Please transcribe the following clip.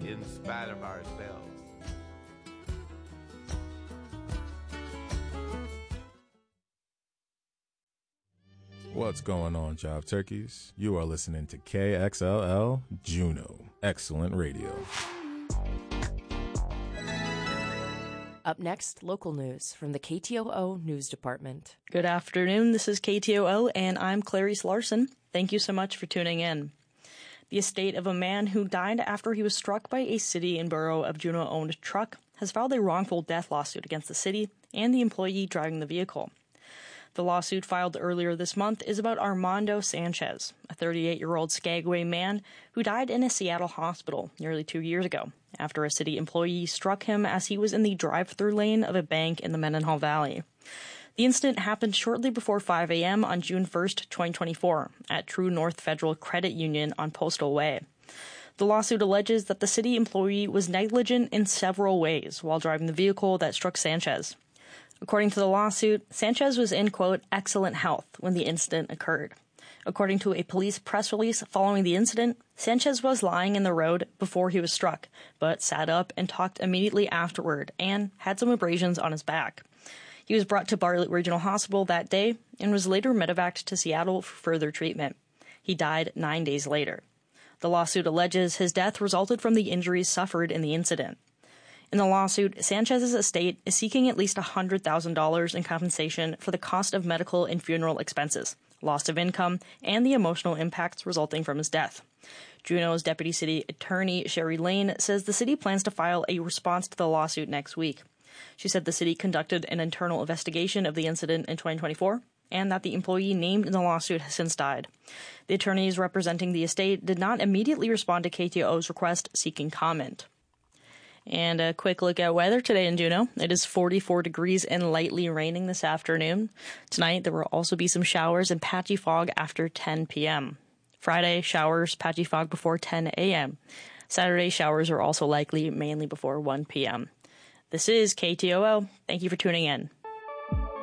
in spite of ourselves. What's going on, Job Turkeys? You are listening to KXLL Juneau. Excellent radio. Up next, local news from the KTOO News Department. Good afternoon, this is KTOO, and I'm Clarice Larson. Thank you so much for tuning in. The estate of a man who died after he was struck by a city and borough of Juneau-owned truck has filed a wrongful death lawsuit against the city and the employee driving the vehicle. The lawsuit filed earlier this month is about Armando Sanchez, a 38-year-old Skagway man who died in a Seattle hospital nearly 2 years ago after a city employee struck him as he was in the drive-through lane of a bank in the Mendenhall Valley. The incident happened shortly before 5 a.m. on June 1st, 2024, at True North Federal Credit Union on Postal Way. The lawsuit alleges that the city employee was negligent in several ways while driving the vehicle that struck Sanchez. According to the lawsuit, Sanchez was in, quote, excellent health when the incident occurred. According to a police press release following the incident, Sanchez was lying in the road before he was struck, but sat up and talked immediately afterward and had some abrasions on his back. He was brought to Bartlett Regional Hospital that day and was later medevaced to Seattle for further treatment. He died 9 days later. The lawsuit alleges his death resulted from the injuries suffered in the incident. In the lawsuit, Sanchez's estate is seeking at least $100,000 in compensation for the cost of medical and funeral expenses, loss of income, and the emotional impacts resulting from his death. Juneau's Deputy City Attorney Sherry Lane says the city plans to file a response to the lawsuit next week. She said the city conducted an internal investigation of the incident in 2024 and that the employee named in the lawsuit has since died. The attorneys representing the estate did not immediately respond to KTOO's request seeking comment. And a quick look at weather today in Juneau. It is 44 degrees and lightly raining this afternoon. Tonight, there will also be some showers and patchy fog after 10 p.m. Friday, showers, patchy fog before 10 a.m. Saturday, showers are also likely, mainly before 1 p.m. This is KTOO. Thank you for tuning in.